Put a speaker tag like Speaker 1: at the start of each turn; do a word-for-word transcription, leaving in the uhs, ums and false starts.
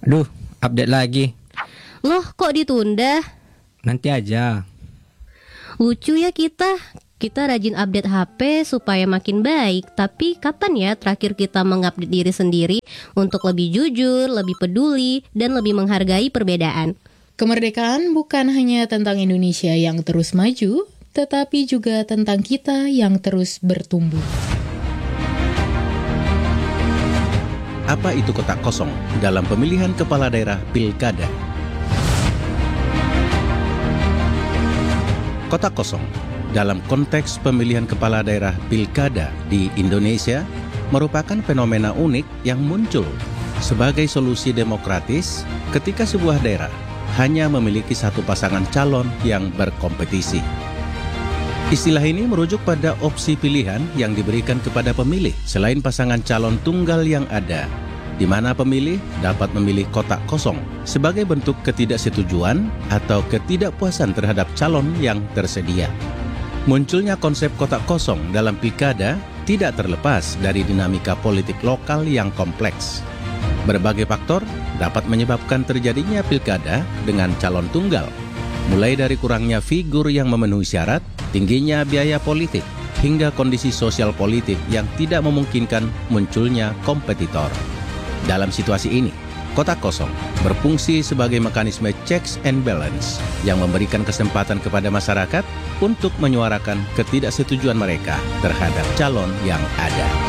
Speaker 1: Aduh, update lagi.
Speaker 2: Loh, kok ditunda?
Speaker 1: Nanti aja.
Speaker 2: Lucu ya kita. Kita rajin update H P supaya makin baik. Tapi kapan ya terakhir kita mengupdate diri sendiri untuk lebih jujur, lebih peduli, dan lebih menghargai perbedaan?
Speaker 3: Kemerdekaan bukan hanya tentang Indonesia yang terus maju, tetapi juga tentang kita yang terus bertumbuh.
Speaker 4: Apa itu kotak kosong dalam pemilihan kepala daerah Pilkada? Kotak kosong dalam konteks pemilihan kepala daerah Pilkada di Indonesia merupakan fenomena unik yang muncul sebagai solusi demokratis ketika sebuah daerah hanya memiliki satu pasangan calon yang berkompetisi. Istilah ini merujuk pada opsi pilihan yang diberikan kepada pemilih selain pasangan calon tunggal yang ada, di mana pemilih dapat memilih kotak kosong sebagai bentuk ketidaksetujuan atau ketidakpuasan terhadap calon yang tersedia. Munculnya konsep kotak kosong dalam pilkada tidak terlepas dari dinamika politik lokal yang kompleks. Berbagai faktor dapat menyebabkan terjadinya pilkada dengan calon tunggal, mulai dari kurangnya figur yang memenuhi syarat, tingginya biaya politik, hingga kondisi sosial politik yang tidak memungkinkan munculnya kompetitor. Dalam situasi ini, kotak kosong berfungsi sebagai mekanisme checks and balance yang memberikan kesempatan kepada masyarakat untuk menyuarakan ketidaksetujuan mereka terhadap calon yang ada.